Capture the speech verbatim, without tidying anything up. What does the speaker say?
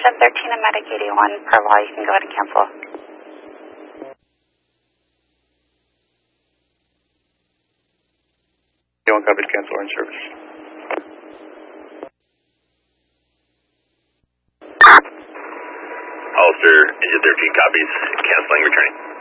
seven thirteen and Medic eighty-one per law, you can go ahead and cancel. eighty-one copies, cancel orange service. Ulster, engine thirteen copies, canceling, returning.